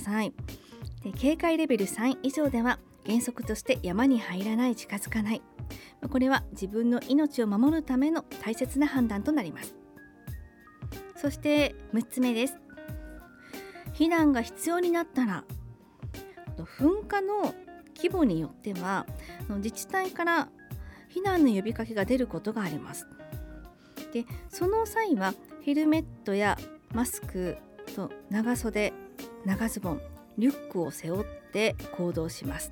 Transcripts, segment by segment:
さい。で、警戒レベル3以上では原則として山に入らない、近づかない。これは自分の命を守るための大切な判断となります。そして6つ目です。避難が必要になったら、噴火の規模によっては自治体から避難の呼びかけが出ることがあります。で、その際はヘルメットやマスクと長袖、長ズボン、リュックを背負って行動します。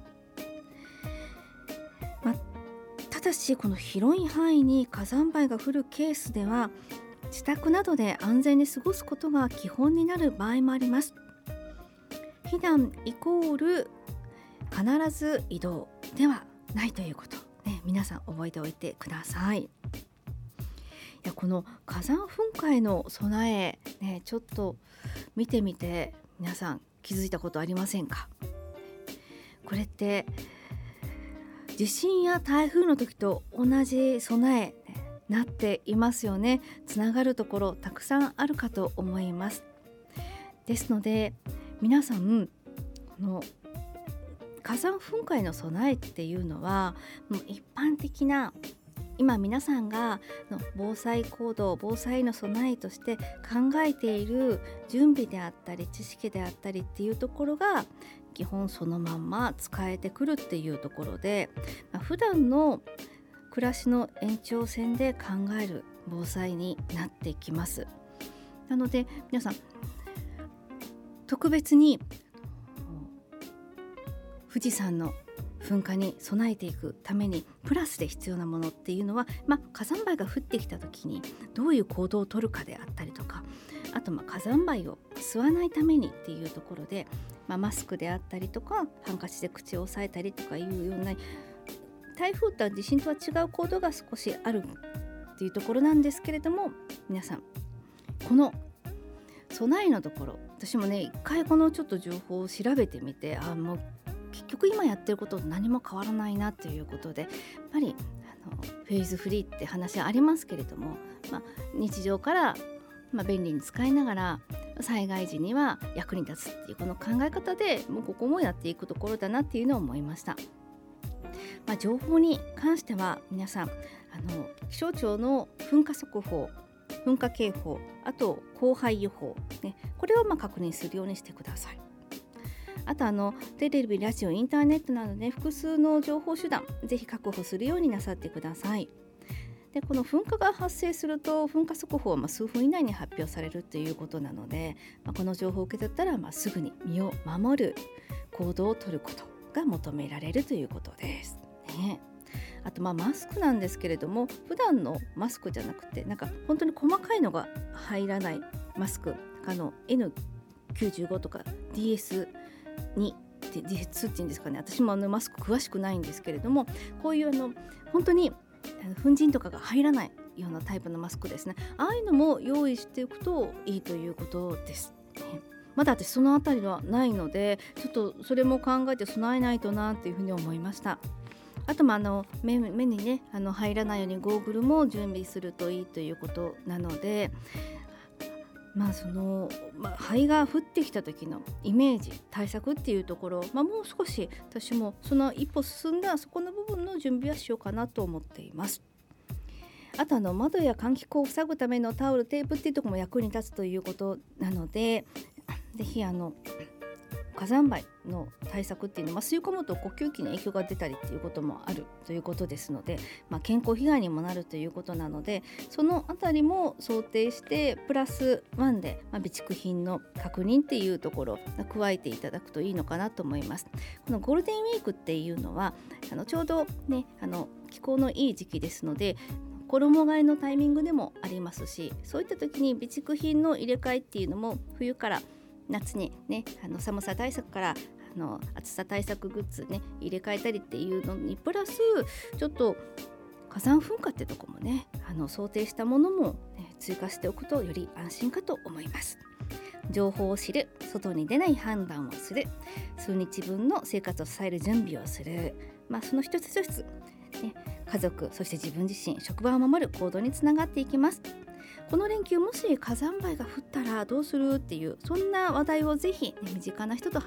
ただし、この広い範囲に火山灰が降るケースでは自宅などで安全に過ごすことが基本になる場合もあります。避難イコール必ず移動ではないということ、皆さん覚えておいてください。この火山噴火への備え、ちょっと見てみて皆さん気づいたことありませんか？これって地震や台風の時と同じ備えなっていますよね。つながるところたくさんあるかと思います。ですので皆さん、この火山噴火への備えっていうのはもう一般的な今皆さんが防災行動、防災の備えとして考えている準備であったり知識であったりっていうところが基本そのまんま使えてくるっていうところで、普段の暮らしの延長線で考える防災になってきます。なので皆さん特別に富士山の噴火に備えていくためにプラスで必要なものっていうのは、火山灰が降ってきた時にどういう行動を取るかであったりとか、あと火山灰を吸わないためにっていうところで、マスクであったりとかハンカチで口を押さえたりとかいうような台風とは地震とは違う行動が少しあるっていうところなんですけれども、皆さんこの備えのところ、私も一回このちょっと情報を調べてみて、もう結局今やってることと何も変わらないなということで、やっぱりフェーズフリーって話ありますけれども、日常から便利に使いながら災害時には役に立つっていうこの考え方でもうここもやっていくところだなっていうのを思いました。情報に関しては皆さん気象庁の噴火速報、噴火警報、あと降灰予報、これを確認するようにしてください。あとテレビ、ラジオ、インターネットなどで複数の情報手段ぜひ確保するようになさってください。で、この噴火が発生すると噴火速報は数分以内に発表されるということなので、この情報を受け取ったらすぐに身を守る行動を取ることが求められるということです、あとマスクなんですけれども、普段のマスクじゃなくて本当に細かいのが入らないマスク、N95 とか DS2 っていうんですかね。私もマスク詳しくないんですけれども、こういう本当に粉塵とかが入らないようなタイプのマスクですね。ああいうのも用意しておくといいということです、まだ私そのあたりはないので、ちょっとそれも考えて備えないとなというふうに思いました。あと目に入らないようにゴーグルも準備するといいということなので、灰が降ってきた時のイメージ、対策っていうところ、もう少し私もその一歩進んだそこの部分の準備はしようかなと思っています。あと窓や換気口を塞ぐためのタオル、テープっていうところも役に立つということなので、ぜひ火山灰の対策っていうのは、吸い込むと呼吸器に影響が出たりっていうこともあるということですので、健康被害にもなるということなので、そのあたりも想定してプラス1で、備蓄品の確認っていうところ加えていただくといいのかなと思います。このゴールデンウィークっていうのはちょうど気候のいい時期ですので、衣替えのタイミングでもありますし、そういった時に備蓄品の入れ替えっていうのも冬から夏に寒さ対策から暑さ対策グッズ入れ替えたりっていうのにプラス、ちょっと火山噴火ってとこも想定したものも、追加しておくとより安心かと思います。情報を知る、外に出ない判断をする、数日分の生活を支える準備をする、その一つ一つ、家族、そして自分自身、職場を守る行動につながっていきます。この連休もし火山灰が降ったらどうするっていう、そんな話題をぜひ、身近な人と